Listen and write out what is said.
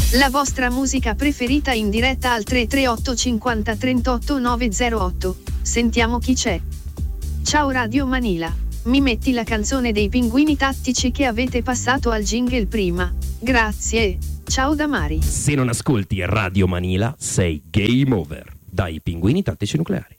La vostra musica preferita in diretta al 338 50 38 908. Sentiamo chi c'è. Ciao Radio Manila. Mi metti la canzone dei Pinguini Tattici che avete passato al jingle prima. Grazie. Ciao da Mari. Se non ascolti Radio Manila sei game over. Dai Pinguini Tattici Nucleari.